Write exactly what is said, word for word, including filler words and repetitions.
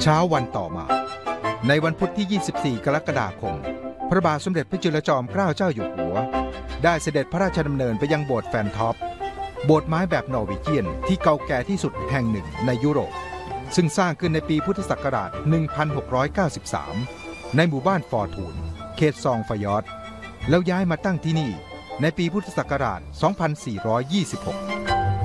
เช้าวันต่อมาในวันพุธที่ ยี่สิบสี่ กรกฎาคมพระบาทสมเด็จพระจุลจอมเกล้าเจ้าอยู่หัวได้เสด็จพระราชดำเนินไปยังโบสถ์แฟนท็อปโบสถ์ไม้แบบนอร์วีเจียนที่เก่าแก่ที่สุดแห่งหนึ่งในยุโรปซึ่งสร้างขึ้นในปีพุทธศักราช หนึ่งพันหกร้อยเก้าสิบสาม ในหมู่บ้านฟอร์ทูนเขตซองฟยอดแล้วย้ายมาตั้งที่นี่ในปีพุทธศักราช สองพันสี่ร้อยยี่สิบหก